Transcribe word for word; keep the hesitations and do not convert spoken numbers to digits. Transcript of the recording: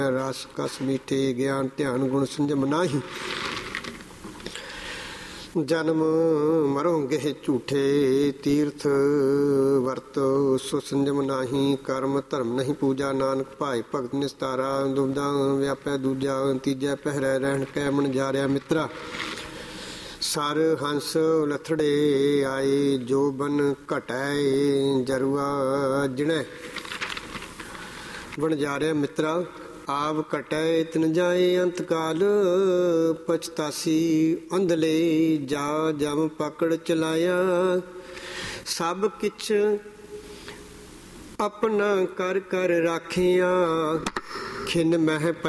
ਰਸ ਕਸ ਮੀਠੇ, ਗਿਆਨ ਧਿਆਨ ਗੁਣ ਸੰਜਮ ਨਾਹੀ। ਜਨਮ ਮਰੋਂਗੇ ਝੂਠੇ, ਤੀਰਥ ਵਰਤ ਸੋ ਸੰਜਮ ਨਾਹੀ। ਕਰਮ ਧਰਮ ਨਹੀਂ ਪੂਜਾ, ਨਾਨਕ ਭਾਈ ਭਗਤ ਨਿਸਤਾਰਾ। ਦੁਬਦਾ ਵਿਆਪੈ ਦੂਜਾ, ਤੀਜਾ ਪਹਿਰੈ ਰਹਿਣ ਕੈ ਮਨ ਜਾਰਿਆ ਮਿੱਤਰਾ। ਸਰ ਹੰਸ ਉਲਥੜੇ ਆਏ, ਜੋ ਬਨ ਘਟੈ ਜਰੂਆ ਜਿਣੈ। ਵਣਜਾਰਿਆ ਮਿੱਤਰਾ, ਆਪ ਘਟੈ ਤਿਨ ਜਾਏ ਅੰਤ ਕਾਲ। ਪਛਤਾਸੀ ਅੰਧਲੇ, ਜਾ ਜਮ ਪਕੜ ਚਲਾਇਆ। ਸਭ ਕਿਛ ਆਪਣਾ ਕਰ ਕਰ ਰਾਖਿਆ, ਖਿਨ ਮਹਿ